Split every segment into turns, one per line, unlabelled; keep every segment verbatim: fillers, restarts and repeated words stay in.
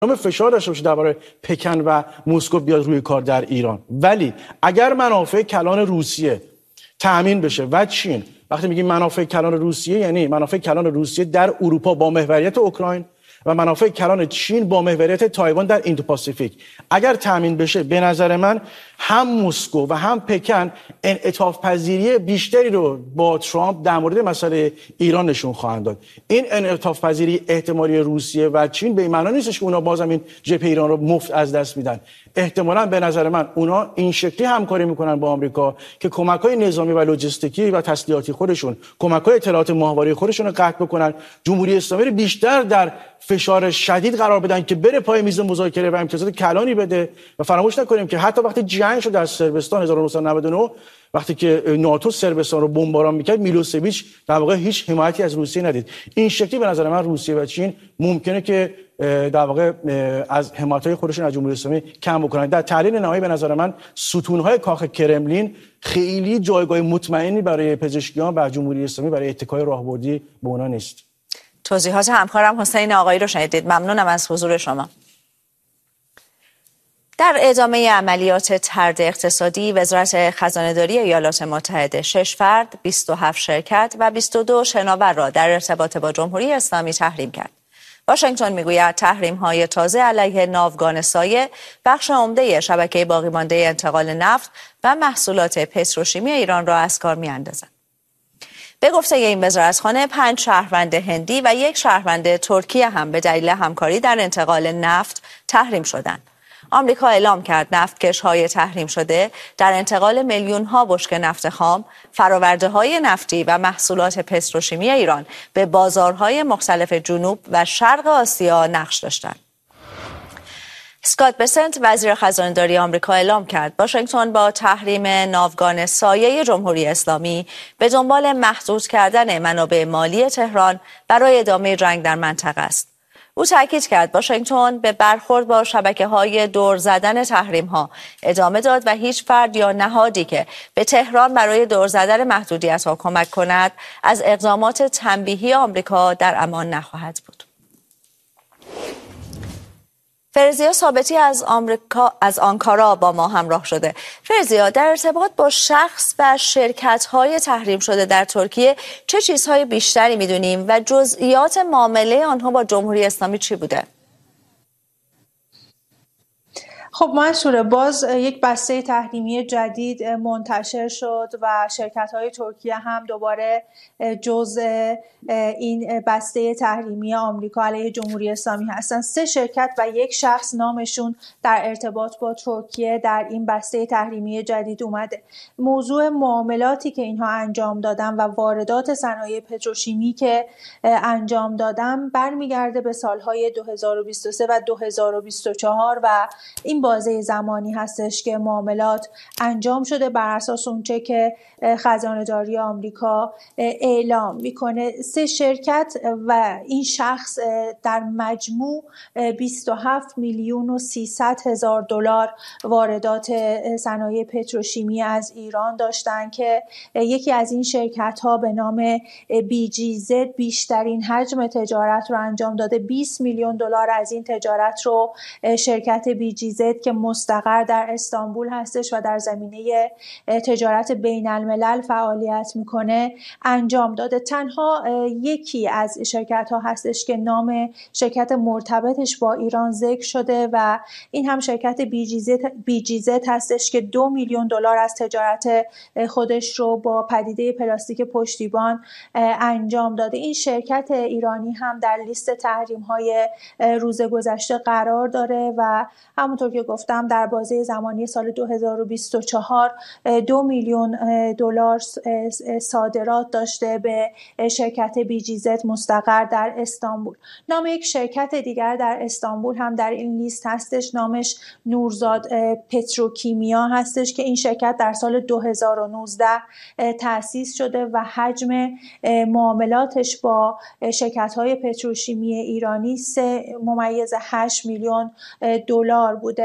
فشار داشته باشه درباره پکن و مسکو بیاد روی کار در ایران. ولی اگر منافع کلان روسیه تأمین بشه و چین، وقتی میگیم منافع کلان روسیه یعنی منافع کلان روسیه در اروپا با محوریت اوکراین و منافع کلان چین با محوریت تایوان در ایندو پاسیفیک اگر تامین بشه، به نظر من هم مسکو و هم پکن انعطاف پذیری بیشتری رو با ترامپ در مورد مسئله ایران نشون خواهند داد. این انعطاف پذیری احتمالی روسیه و چین به این معنا نیستش که اونا بازم این جبهه ایران رو مفت از دست میدن. احتمالاً به نظر من اونا این شکلی همکاری میکنن با آمریکا که کمک‌های نظامی و لوجستیکی و تسلیحاتی خودشون، کمک‌های اطلاعات ماهواره خودشون رو قطع بکنن، جمهوری اسلامی رو بیشتر در فشار شدید قرار بدن که بره پای میز مذاکره و امتیازات کلانی بده. و فراموش نکنیم که حتی وقتی جنگ شد در صربستان هزار و نهصد و نود و نه، وقتی که ناتو صربستان رو بمباران میکرد، میلوسویچ در واقع هیچ حمایتی از روسیه ندید. این شکلی به نظر من روسیه و چین ممکنه که در واقع از حمایت‌های خودشون از جمهوری اسلامی کم بکنن. در تحلیل نهایی به نظر من ستون‌های کاخ کرملین خیلی جایگاه مطمئنی برای پزشکیان و جمهوری اسلامی برای اتکای راهبردی به اونا نیست.
توضیحات همکارم حسین آقایی رو شنیدید. ممنونم از حضور شما. در ادامه عملیات طرد اقتصادی، وزارت خزانه‌داری ایالات متحده شش فرد، بیست و هفت شرکت و بیست و دو شناور را در ارتباط با جمهوری اسلامی تحریم کرد. واشنگتن میگوید تحریم‌های تازه علیه ناوگان سایه بخش عمده شبکه باقیمانده انتقال نفت و محصولات پتروشیمی ایران را از کار می‌اندازد. به گفته این وزارتخانه، پنج شهروند هندی و یک شهروند ترکیه هم به دلیل همکاری در انتقال نفت تحریم شدند. آمریکا اعلام کرد نفتکش‌های تحریم شده در انتقال میلیون‌ها بشکه نفت خام، فرآورده‌های نفتی و محصولات پتروشیمی ایران به بازارهای مختلف جنوب و شرق آسیا نقش داشتند. اسکات بسنت، وزیر خزانه‌داری آمریکا، اعلام کرد واشنگتن با تحریم ناوگان سایه جمهوری اسلامی به دنبال محدود کردن منابع مالی تهران برای ادامه جنگ در منطقه است. او تاکید کرد واشنگتن به برخورد با شبکه‌های دور زدن تحریم‌ها ادامه داد و هیچ فرد یا نهادی که به تهران برای دور زدن محدودیت‌ها کمک کند از اقدامات تنبیهی آمریکا در امان نخواهد بود. فرزیا ثابتی از آمریکا از آنکارا با ما همراه شده. فرزیا، در ارتباط با شخص و شرکت‌های تحریم شده در ترکیه چه چیزهای بیشتری می‌دونیم و جزئیات معامله آنها با جمهوری اسلامی چی بوده؟
خب منصوره، باز یک بسته تحریمی جدید منتشر شد و شرکت‌های ترکیه هم دوباره جزء این بسته تحریمی آمریکا علیه جمهوری اسلامی هستند. سه شرکت و یک شخص نامشون در ارتباط با ترکیه در این بسته تحریمی جدید اومده. موضوع معاملاتی که اینها انجام دادن و واردات صنایع پتروشیمی که انجام دادن برمیگرده به سالهای دو هزار و بیست و سه و دو هزار و بیست و چهار و این بازه زمانی هستش که معاملات انجام شده بر اساس اونچه که خزانه‌داری آمریکا اعلام میکنه. سه شرکت و این شخص در مجموع بیست و هفت میلیون و سیصد هزار دلار واردات صنایع پتروشیمی از ایران داشتن که یکی از این شرکت ها به نام بی جی زد بیشترین حجم تجارت رو انجام داده. بیست میلیون دلار از این تجارت رو شرکت بی جی زد که مستقر در استانبول هستش و در زمینه تجارت بین الملل فعالیت میکنه انجام داده. تنها یکی از شرکت ها هستش که نام شرکت مرتبطش با ایران ذکر شده و این هم شرکت بی جی زد هستش که دو میلیون دلار از تجارت خودش رو با پدیده پلاستیک پشتیبان انجام داده. این شرکت ایرانی هم در لیست تحریم های روز گذشته قرار داره و همونطور که گفتم در بازه زمانی سال دو هزار و بیست و چهار دو میلیون دلار صادرات داشته به شرکت بی جی زد مستقر در استانبول. نام یک شرکت دیگر در استانبول هم در این لیست هستش، نامش نورزاد پتروکیمیا هستش که این شرکت در سال دو هزار و نوزده تأسیس شده و حجم معاملاتش با شرکت‌های پتروشیمی ایرانی سه ممیز هشت میلیون دلار بوده.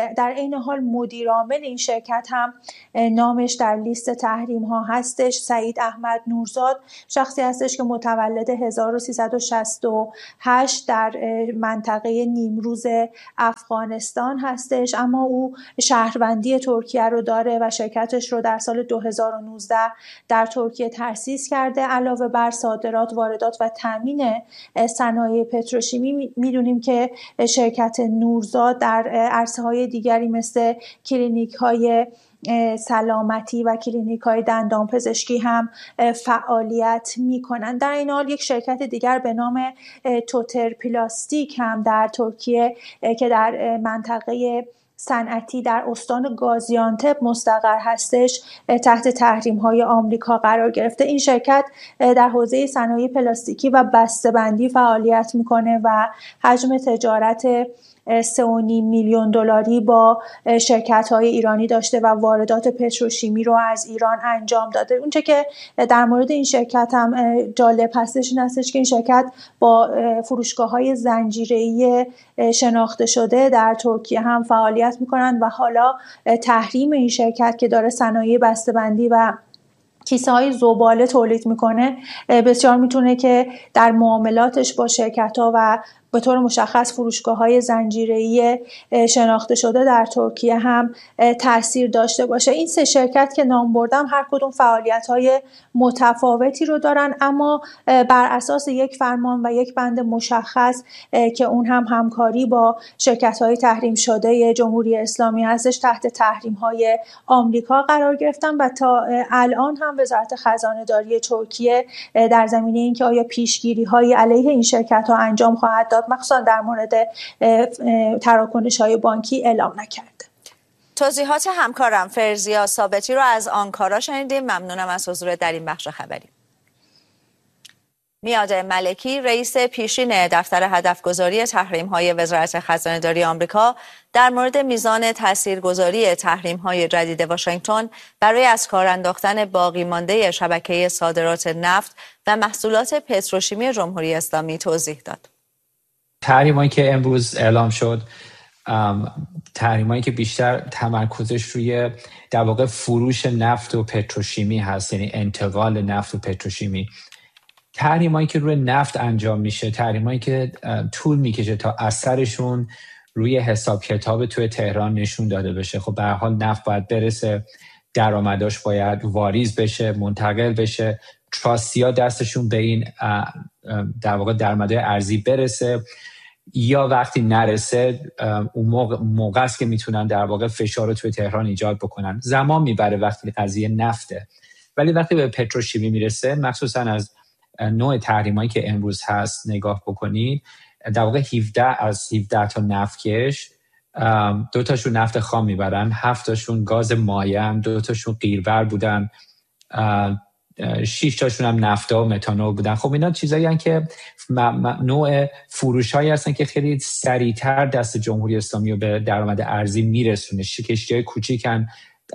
در این حال مدیر عامل این شرکت هم نامش در لیست تحریم ها هستش. سعید احمد نورزاد شخصی هستش که متولد هزار و سیصد و شصت و هشت در منطقه نیمروز افغانستان هستش، اما او شهروندی ترکیه رو داره و شرکتش رو در سال دو هزار و نوزده در ترکیه تأسیس کرده. علاوه بر صادرات، واردات و تامین صنایع پتروشیمی میدونیم که شرکت نورزاد در عرصه‌های دیگری مثل کلینیک‌های سلامتی و کلینیک‌های دندانپزشکی هم فعالیت می‌کنند. در این حال یک شرکت دیگر به نام توتر پلاستیک هم در ترکیه که در منطقه صنعتی در استان گازیانتپ مستقر هستش تحت تحریم‌های آمریکا قرار گرفته. این شرکت در حوزه صنایع پلاستیکی و بسته‌بندی فعالیت می‌کنه و حجم تجارت سه و نیم میلیون دلاری با شرکت‌های ایرانی داشته و واردات پتروشیمی رو از ایران انجام داده. اونچه که در مورد این شرکت هم جالب هستش این هستش که این شرکت با فروشگاه‌های زنجیره‌ای شناخته شده در ترکیه هم فعالیت می‌کنند و حالا تحریم این شرکت که داره صنایع بسته‌بندی و کیسه های زباله تولید میکنه بسیار میتونه که در معاملاتش با شرکت ها و به طور مشخص فروشگاه‌های زنجیره‌ای شناخته شده در ترکیه هم تأثیر داشته باشه. این سه شرکت که نام بردم هر کدوم فعالیت‌های متفاوتی رو دارن، اما بر اساس یک فرمان و یک بند مشخص که اون هم همکاری با شرکت‌های تحریم شده جمهوری اسلامی هستش تحت تحریم‌های آمریکا قرار گرفتن و تا الان هم وزارت خزانه‌داری ترکیه در زمینه اینکه آیا پیشگیری‌هایی علیه این شرکت‌ها انجام خواهد داد مخصوصا در مورد تراکنش‌های بانکی اعلام نکرده.
توضیحات همکارم فرزیا ثابتی رو از آنکارا شنیدیم. ممنونم از حضور در این بخش خبری. میاد ملکی رئیس پیشین دفتر هدفگذاری تحریم‌های وزارت خزانه‌داری آمریکا در مورد میزان تاثیرگذاری تحریم‌های جدید واشنگتن برای از کار انداختن باقی مانده شبکه صادرات نفت و محصولات پتروشیمی جمهوری اسلامی توضیح داد.
تحریمایی که امروز اعلام شد تحریمایی که بیشتر تمرکزش روی در واقع فروش نفت و پتروشیمی هست، یعنی انتقال نفت و پتروشیمی. تحریمایی که روی نفت انجام میشه تحریمایی که طول میکشه تا اثرشون روی حساب کتاب توی تهران نشون داده بشه. خب به هر حال نفت باید برسه، درآمداش باید واریز بشه، منتقل بشه، تراستیا دستشون به این در واقع درآمدهای ارزی برسه، یا وقتی نرسه اون موقع, موقع است که میتونن در واقع فشار رو توی تهران ایجاد بکنن. زمان میبره وقتی قضیه نفته، ولی وقتی به پتروشیمی میرسه مخصوصا از نوع تحریمایی که امروز هست نگاه بکنید، در واقع هفده از هفده تا نفتکش دو تاشون نفت خام میبرن، هفت تاشون گاز مایع، دو تاشون قیربر بودن، شش تاشون هم نفتا و متانول بودن. خب اینا چیزایی هستن که نوع فروش هایی هستن که خیلی سریعتر دست جمهوری اسلامی رو به درآمد ارزی میرسونه. کشتی‌های کوچیکن،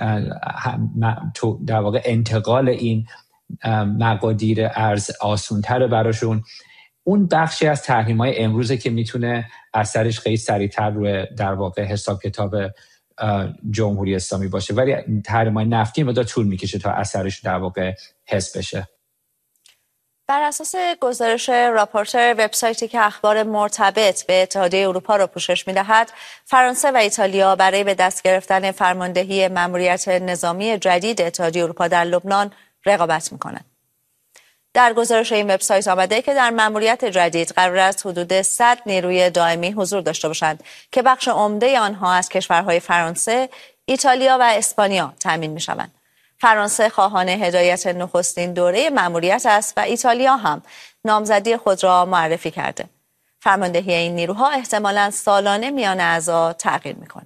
در واقع انتقال این مقادیر ارز آسان‌تره براشون. اون بخشی از تحریم‌های امروزه که میتونه اثرش خیلی سریعتر روی در واقع حساب کتاب جمهوری اسلامی باشه، ولی تحریم‌های نفتی مدت طول میکشه تا اثرش در واقع حس بشه.
بر اساس گزارش راپورتر، وبسایتی که اخبار مرتبط به اتحادیه اروپا را پوشش می‌دهد، فرانسه و ایتالیا برای به دست گرفتن فرماندهی مأموریت نظامی جدید اتحادیه اروپا در لبنان رقابت می‌کنند. در گزارش این وبسایت آمده که در مأموریت جدید قرار است حدود صد نیروی دائمی حضور داشته باشند که بخش عمده آنها از کشورهای فرانسه، ایتالیا و اسپانیا تامین می‌شوند. فرانسه خواهان هدایت نخستین دوره مأموریت است و ایتالیا هم نامزدی خود را معرفی کرده. فرماندهی این نیروها احتمالاً سالانه میان اعضا تغییر می‌کند.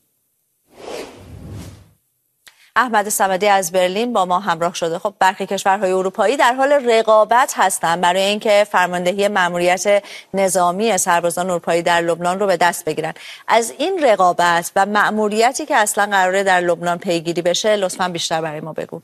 احمد صمدی از برلین با ما همراه شده. خب برخی کشورهای اروپایی در حال رقابت هستند برای اینکه فرماندهی مأموریت نظامی سربازان اروپایی در لبنان رو به دست بگیرن. از این رقابت و مأموریتی که اصلا قراره در لبنان پیگیری بشه لطفاً بیشتر برای ما بگو.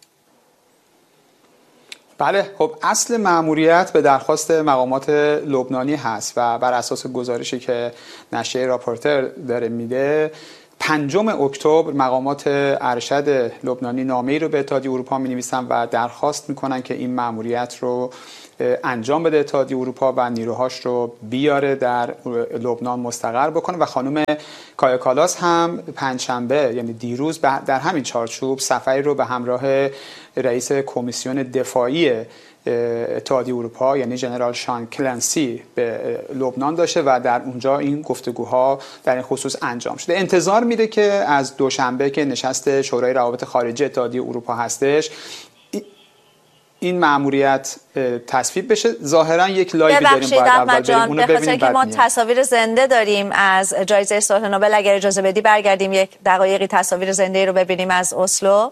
بله، خب اصل مأموریت به درخواست مقامات لبنانی هست و بر اساس گزارشی که نشریه راپورتر داره میده، پنجم اکتبر مقامات ارشد لبنانی نامه‌ای رو به اتحادیه اروپا می‌نویسن و درخواست میکنن که این مأموریت رو انجام بده اتحادیه اروپا و نیروهاش رو بیاره در لبنان مستقر بکنه و خانم کایا کالاس هم پنجشنبه یعنی دیروز در همین چارچوب سفری رو به همراه رئیس کمیسیون دفاعی اتحادیه اروپا یعنی ژنرال شان کلنسی به لبنان داشته و در اونجا این گفتگوها در این خصوص انجام شده. انتظار میره که از دوشنبه که نشست شورای روابط خارجه اتحادیه اروپا هستش این مأموریت تصویب بشه. ظاهرا یک لایوی داریم باید اول بریم اونو ببینیم
که ما تصاویر زنده داریم از جایزه صلح نوبل. اگر اجازه بدی برگردیم یک دقایقی تصاویر زنده رو ببینیم از اسلو.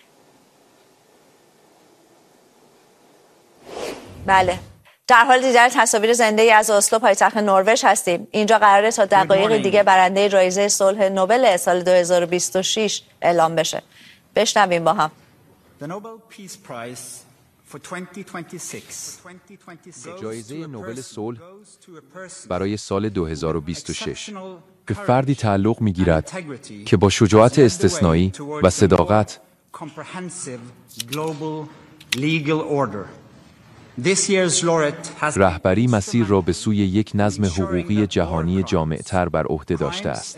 بله، در حال دیدن تصاویر زنده از اسلو پایتخت نروژ هستیم. اینجا قراره تا دقایق دیگه برنده جایزه صلح نوبل سال دو هزار و بیست و شش اعلام بشه. بشنویم با هم.
جایزه نوبل صلح برای سال دو هزار و بیست و شش به فردی تعلق می‌گیرد که با شجاعت استثنایی و صداقت رهبری مسیر را به سوی یک نظم حقوقی جهانی جامع‌تر بر عهده داشته است.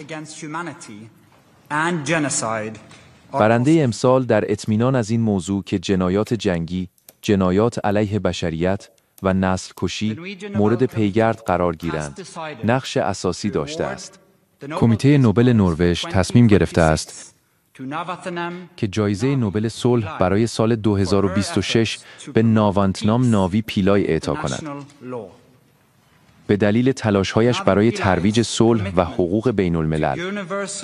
برنده امسال در اطمینان از این موضوع که جنایات جنگی، جنایات علیه بشریت و نسل کشی مورد پیگرد قرار گیرند، نقش اساسی داشته است. کمیته نوبل نروژ تصمیم گرفته است که جایزه نوبل صلح برای سال دو هزار و بیست و شش به ناوانتنام ناوی پیلای اعطا کند. به دلیل تلاش‌هایش برای ترویج صلح و حقوق بین الملل.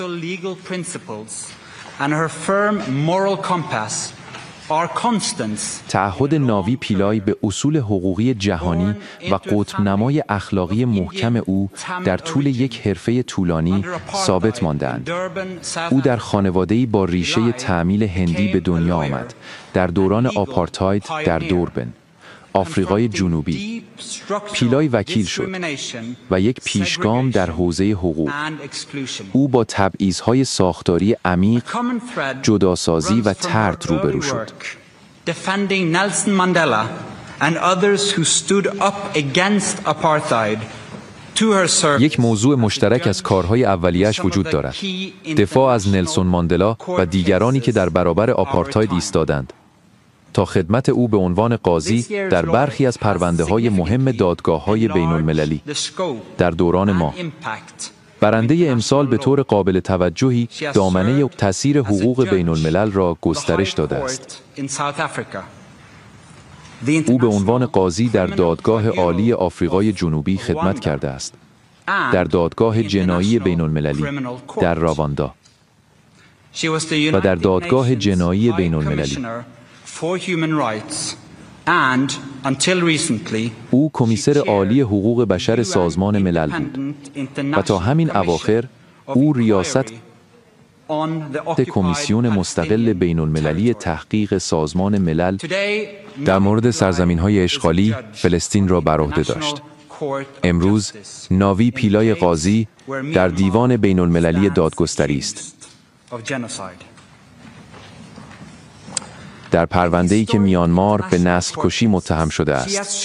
تعهد ناوی پیلای به اصول حقوقی جهانی و قطب‌نمای اخلاقی محکم او در طول یک حرفه طولانی ثابت ماندند. او در خانواده‌ای با ریشه تعمیل هندی به دنیا آمد، در دوران آپارتاید در دوربن، آفریقای جنوبی. پیلای وکیل شد و یک پیشگام در حوزه حقوق. او با تبعیض‌های ساختاری عمیق، جداسازی و طرد روبرو شد. یک موضوع مشترک از کارهای اولیه‌اش وجود دارد: دفاع از نلسون ماندلا و دیگرانی که در برابر آپارتاید ایستادند، تا خدمت او به عنوان قاضی در برخی از پرونده‌های مهم دادگاه‌های بین‌المللی در دوران ما. برنده امسال به طور قابل توجهی دامنه تأثیر حقوق بین‌الملل را گسترش داده است. او به عنوان قاضی در دادگاه عالی آفریقای جنوبی خدمت کرده است، در دادگاه جنایی بین‌المللی در راواندا و در دادگاه جنایی بین‌المللی. او کمیسر عالی حقوق بشر سازمان ملل بود و تا همین اواخر او ریاست کمیسیون مستقل بین‌المللی تحقیق سازمان ملل در مورد سرزمین‌های اشغالی فلسطین را بر عهده داشت. امروز ناوی پیلای قاضی در دیوان بین‌المللی دادگستری است. در پرونده‌ای که میانمار به نسل کشی متهم شده است.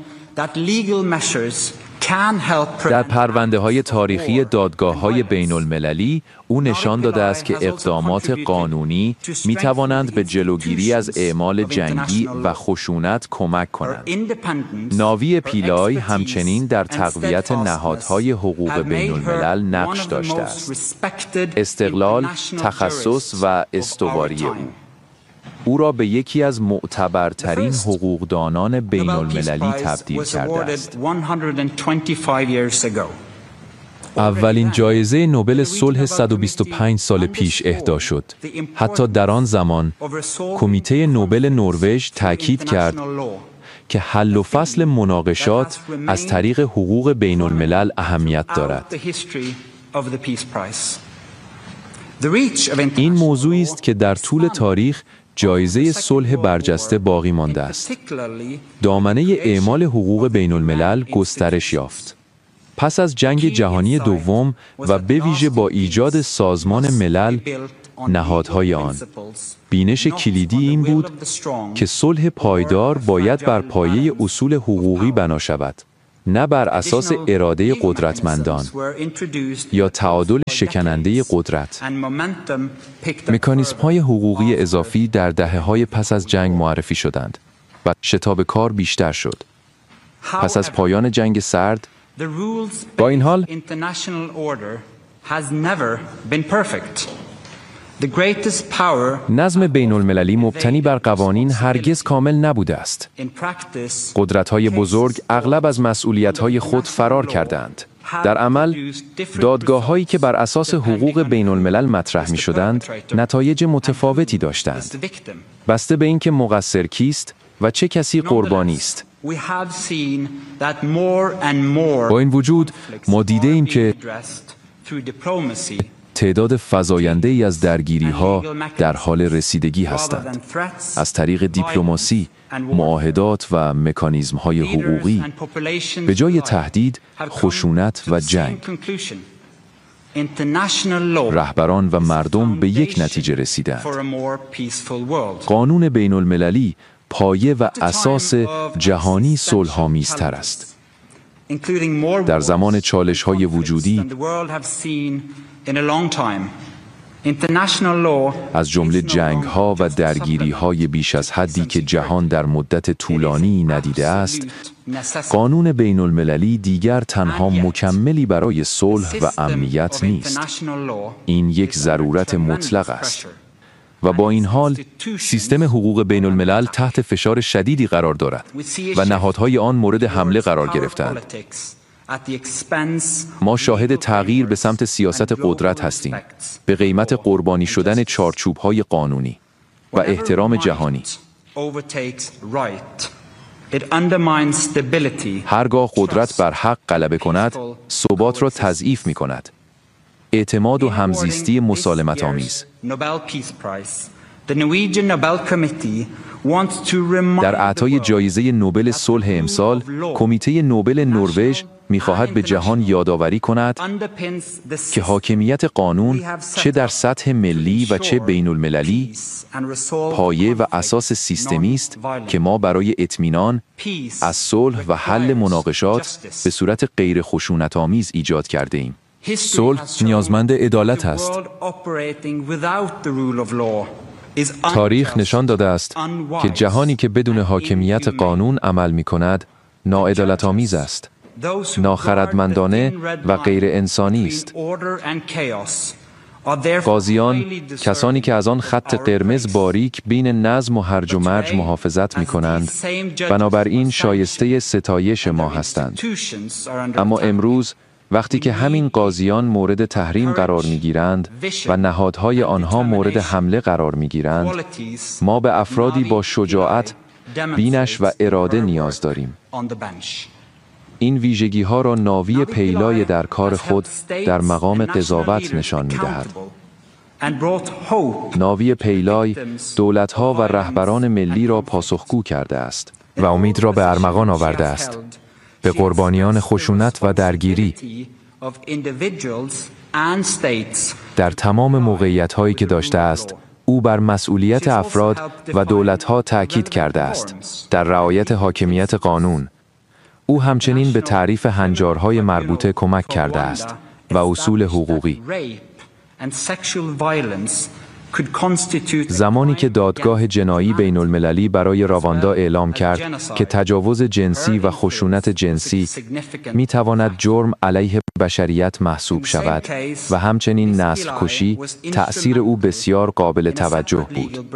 در پرونده‌های تاریخی دادگاه‌های بین‌المللی او نشان داده است که اقدامات قانونی می‌توانند به جلوگیری از اعمال جنگی و خشونت کمک کنند. ناوی پیلای همچنین در تقویت نهادهای حقوق بین‌الملل نقش داشته است. استقلال، تخصص و استواری او او را به یکی از معتبرترین حقوقدانان بین‌المللی تبدیل کرده است. اولین جایزه نوبل صلح صد و بیست و پنج سال پیش اهدا شد. حتی در آن زمان کمیته نوبل نروژ تاکید کرد که حل و فصل مناقشات از طریق حقوق بین‌الملل اهمیت دارد. این موضوعی است که در طول تاریخ جایزه صلح برجسته باقی مانده است. دامنه اعمال حقوق بین الملل گسترش یافت. پس از جنگ جهانی دوم و به ویژه با ایجاد سازمان ملل، نهادهای آن بینش کلیدی این بود که صلح پایدار باید بر پایه اصول حقوقی بنا شود، نه بر اساس اراده قدرتمندان یا تعادل شکننده قدرت. مکانیزم‌های حقوقی اضافی در دهه‌های پس از جنگ معرفی شدند و شتاب کار بیشتر شد. پس از پایان جنگ سرد، با این حال نظم بین المللی مبتنی بر قوانین هرگز کامل نبوده است. قدرت‌های بزرگ اغلب از مسئولیت‌های خود فرار کردند. در عمل، دادگاه‌هایی که بر اساس حقوق بین الملل مطرح می‌شدند، نتایج متفاوتی داشتند. بسته به اینکه مقصر کیست و چه کسی قربانی است. با این وجود، ما دیده‌ایم که تعداد فزاینده‌ای از درگیری‌ها در حال رسیدگی هستند. از طریق دیپلماسی، معاهدات و مکانیزم‌های حقوقی، به جای تهدید، خشونت و جنگ، رهبران و مردم به یک نتیجه رسیدند. قانون بین المللی پایه و اساس جهانی صلح‌آمیزتر است. در زمان چالش‌های وجودی، از جمله جنگ‌ها و درگیری‌های بیش از حدی که جهان در مدت طولانی ندیده است، قانون بین المللی دیگر تنها مکملی برای صلح و امنیت نیست. این یک ضرورت مطلق است. و با این حال، سیستم حقوق بین الملل تحت فشار شدیدی قرار دارد و نهادهای آن مورد حمله قرار گرفتند. ما شاهد تغییر به سمت سیاست قدرت هستیم، به قیمت قربانی شدن چارچوب‌های قانونی و احترام جهانی. هرگاه قدرت بر حق غلبه کند، ثبات را تضعیف می‌کند. اعتماد و همزیستی مسالمت آمیز. در اعطای جایزه نوبل صلح امسال، کمیته نوبل نروژ می‌خواهد به جهان یادآوری کند که حاکمیت قانون، چه در سطح ملی و چه بین المللی، پایه و اساس سیستمی است که ما برای اطمینان از صلح و حل مناقشات به صورت غیر خشونت‌آمیز ایجاد کرده ایم. صلح نیازمند عدالت است. تاریخ نشان داده است که جهانی که بدون حاکمیت قانون عمل می‌کند، ناعدالت‌آمیز است، ناخردمندانه و غیر انسانی است. قاضیان، کسانی که از آن خط قرمز باریک بین نظم و هرج و مرج محافظت می‌کنند، بنابراین شایسته ستایش ما هستند. اما امروز، وقتی که همین قاضیان مورد تحریم قرار می‌گیرند و نهادهای آنها مورد حمله قرار می‌گیرند، ما به افرادی با شجاعت، بینش و اراده نیاز داریم. این ویژگی‌ها را ناوی پیلای در کار خود در مقام قضاوت نشان می‌دهد. ناوی پیلای دولت‌ها و رهبران ملی را پاسخگو کرده است و امید را به ارمغان آورده است. به قربانیان خشونت و درگیری در تمام موقعیت‌هایی که داشته است، او بر مسئولیت افراد و دولت‌ها تأکید کرده است در رعایت حاکمیت قانون. او همچنین به تعریف هنجارهای مربوطه کمک کرده است و اصول حقوقی. زمانی که دادگاه جنایی بین المللی برای رواندا اعلام کرد که تجاوز جنسی و خشونت جنسی می تواند جرم علیه بشریت محسوب شود و همچنین نسل کشی، تأثیر او بسیار قابل توجه بود.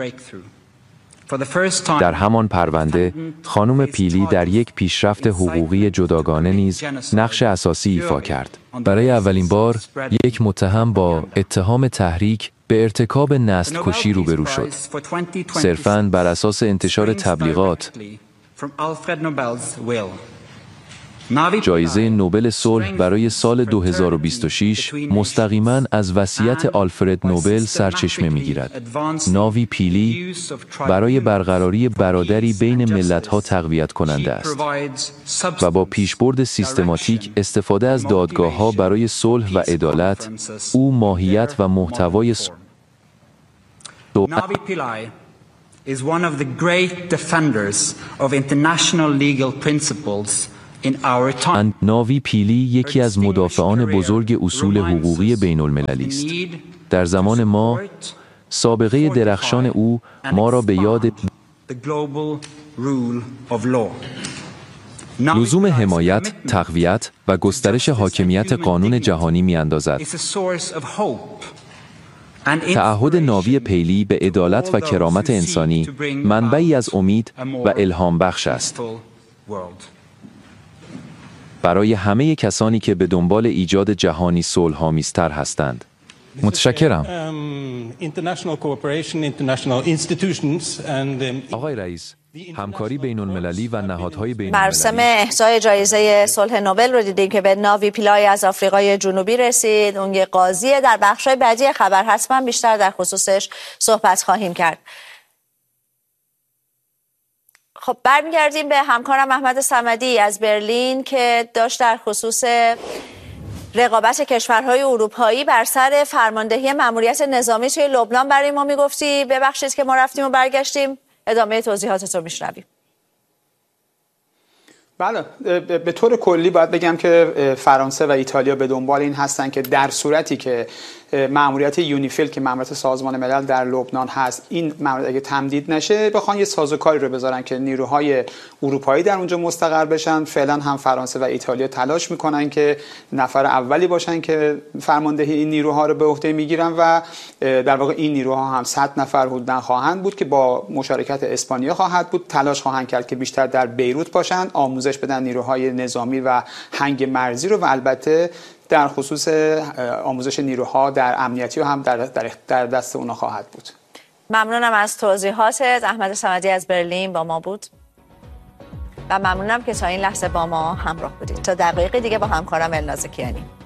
در همان پرونده، خانم پیلی در یک پیشرفت حقوقی جداگانه نیز نقش اساسی ایفا کرد. برای اولین بار، یک متهم با اتهام تحریک به ارتکاب نسل کشی روبرو شد، صرفاً بر اساس انتشار تبلیغات. جایزه نوبل صلح برای سال دو هزار و بیست و شش مستقیما از وصیت آلفرد نوبل سرچشمه می‌گیرد. ناوی پیلی برای برقراری برادری بین ملت‌ها تقویت کننده است و با پیشبرد سیستماتیک استفاده از دادگاه‌ها برای صلح و عدالت، او ماهیت و محتوای
Navi Pillai is one of the great defenders of international legal principles in our time.
ناوی پیلی یکی از مدافعان بزرگ اصول حقوقی بین المللی است. در زمان ما، سابقه درخشان او ما را به یاد لزوم حمایت، تقویت و گسترش حاکمیت قانون جهانی می‌اندازد. تعهد ناوی پیلی به عدالت و کرامت انسانی منبعی از امید و الهام بخش است برای همه کسانی که به دنبال ایجاد جهانی صلح‌آمیزتر هستند. متشکرم. آقای رئیس، همکاری بین المللی و نهادهای بین المللی.
مراسم اهدای جایزه صلح نوبل رو دیدیم که به ناوی پیلای از آفریقای جنوبی رسید. اون یه قاضیه. در بخش‌های بعدی خبر حتما بیشتر در خصوصش صحبت خواهیم کرد. خب برمیگردیم به همکارم احمد صمدی از برلین که داشت در خصوص رقابت کشورهای اروپایی بر سر فرماندهی مأموریت نظامی توی لبنان برای ما میگفتی. ببخشید که ما رفتیم و برگشتیم. ادامه توضیحاتت رو میشنویم.
بله، به طور کلی باید بگم که فرانسه و ایتالیا به دنبال این هستن که در صورتی که مأموریت یونیفیل که مأموریت سازمان ملل در لبنان هست، این مأموریت اگه تمدید نشه، بخوان یه سازوکاری رو بذارن که نیروهای اروپایی در اونجا مستقر بشن. فعلا هم فرانسه و ایتالیا تلاش میکنن که نفر اولی باشن که فرماندهی این نیروها رو به عهده میگیرن و در واقع این نیروها هم صد نفر حدوداً خواهند بود که با مشارکت اسپانیا خواهد بود. تلاش خواهند کرد که بیشتر در بیروت باشن، آموزش بدن نیروهای نظامی و هنگ مرزی رو و البته در خصوص آموزش نیروها در امنیتی و هم در, در, در دست اونا خواهد بود.
ممنونم از توضیحاتت. احمد صمدی از برلین با ما بود و ممنونم که تا این لحظه با ما همراه بودید. تا دقایق دیگه با همکارم الناز کیانی.